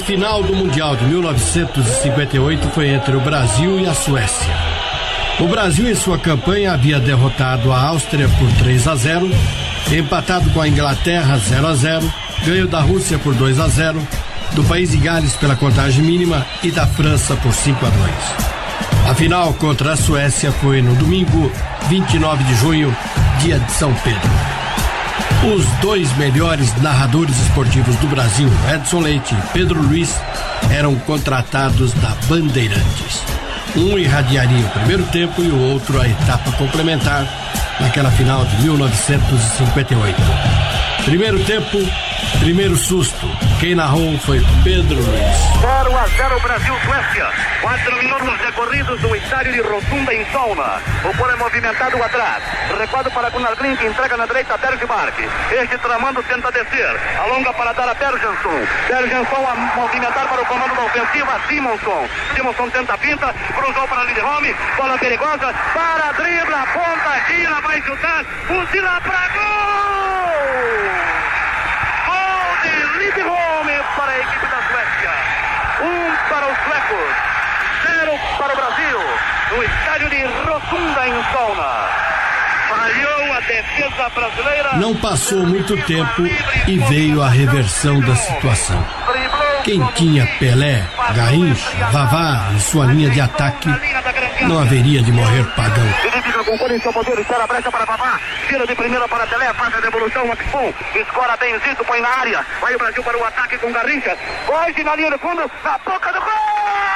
final do Mundial de 1958 foi entre o Brasil e a Suécia. O Brasil, em sua campanha, havia derrotado a Áustria por 3-0, empatado com a Inglaterra 0-0, ganho da Rússia por 2-0, do país de Gales pela contagem mínima e da França por 5-2. A final contra a Suécia foi no domingo 29 de junho, dia de São Pedro. Os dois melhores narradores esportivos do Brasil, Edson Leite e Pedro Luiz, eram contratados da Bandeirantes. Um irradiaria o primeiro tempo e o outro a etapa complementar naquela final de 1958. Primeiro tempo, primeiro susto. Quem narrou foi Pedro Luiz. 0-0 Brasil-Suécia. 4 minutos decorridos no estádio de Rotunda em Solna. O polo é movimentado atrás. Recuado para Gunnar Green, que entrega na direita a Bergmark. Este tramando tenta descer. Alonga para dar a Bergenson. Bergenson a movimentar para o comando da ofensiva. Simonson. Simonson tenta a pinta. Cruzou para Lindholm. Bola perigosa. Para, dribla, ponta, gira, vai chutar. Fuzila para gol! Lindholm para a equipe da Suécia. 1 para os suecos, 0 para o Brasil, no estádio de Rotunda em Solna. Falhou a defesa brasileira. Não passou muito tempo e veio a reversão da situação. Quem tinha Pelé, Garrincha, Vavá em sua linha de ataque não haveria de morrer pagão. Ele fica com o seu poder, espera a brecha para Vavá, tira de primeira para Pelé, faz a devolução, Maxpon, escora Benzito, põe na área, vai o Brasil para o ataque com Garrincha, hoje na linha de fundo, na boca do gol!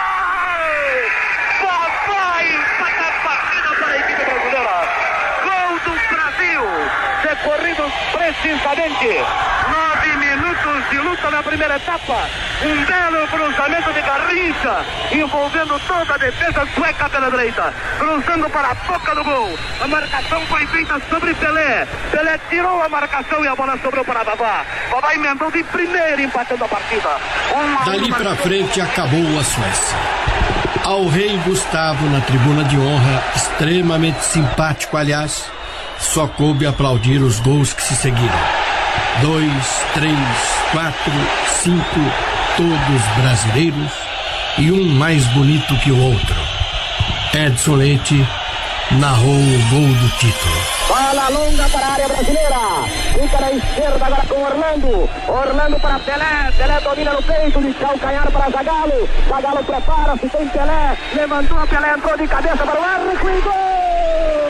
Vavá empata a partida para a equipe brasileira. Gol do Brasil, decorridos precisamente 9 minutos de luta na primeira etapa. Um belo cruzamento de Garrincha, envolvendo toda a defesa sueca pela direita, cruzando para a boca do gol. A marcação foi feita sobre Pelé. Pelé tirou a marcação e a bola sobrou para Vavá. Vavá emendou de primeira, empatando a partida. Dali para frente acabou a Suécia. Ao rei Gustavo na tribuna de honra, extremamente simpático, aliás, só coube aplaudir os gols que se seguiram. 2, 3, 4, 5, todos brasileiros e um mais bonito que o outro. Edson Leite narrou o gol do título. Bola longa para a área brasileira. Fica na esquerda agora com Orlando. Orlando para Pelé. Pelé domina no peito de calcanhar para Zagallo. Zagallo prepara-se, tem Pelé. Levantou, Pelé entrou de cabeça para o arco e gol!